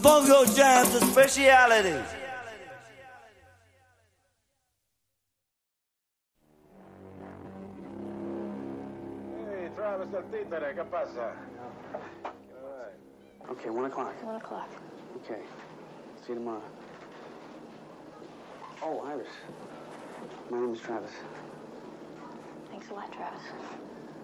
Bongo jams are specialities. Ehi, Travis del Titere, che passa? Okay, 1 o'clock. 1 o'clock. Okay. See you tomorrow. Oh, Iris. My name is Travis. Thanks a lot, Travis.